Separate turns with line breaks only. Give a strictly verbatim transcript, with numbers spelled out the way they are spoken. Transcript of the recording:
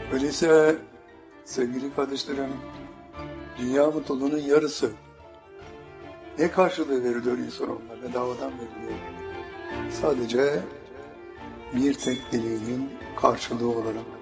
Öyleyse sevgili kardeşlerim, dünya mutluluğunun yarısı ne karşılığı veriliyor insanoğluna? Bedavadan veriliyor. Sadece bir tek dileğinin karşılığı olarak.